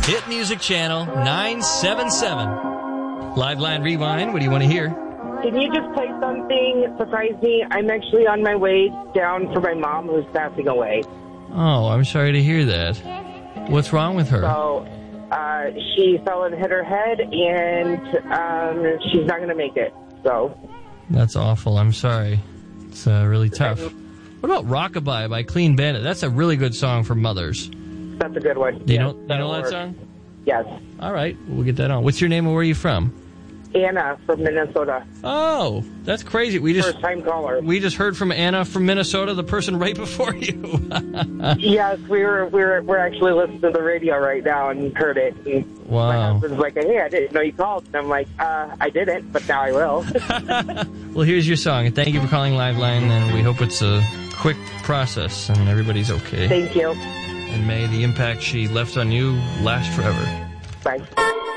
Hit Music Channel 977. Liveline Rewind, what do you want to hear? Can you just play something? Surprise me. I'm actually on my way down for my mom who's passing away. Oh, I'm sorry to hear that. What's wrong with her? So, she fell and hit her head, and she's not going to make it. So that's awful. I'm sorry. It's really tough. What about Rockabye by Clean Bandit? That's a really good song for mothers. That's a good one. Do you know that song? Yes. All right. We'll get that on. What's your name and where are you from? Anna from Minnesota. Oh, that's crazy. First-time caller. We just heard from Anna from Minnesota, the person right before you. Yes, we're actually listening to the radio right now and heard it. And wow. My husband's like, hey, I didn't know you called. And I'm like, I didn't, but now I will. Well, here's your song. And thank you for calling Liveline, and we hope it's a quick process and everybody's okay. Thank you. And may the impact she left on you last forever. Bye.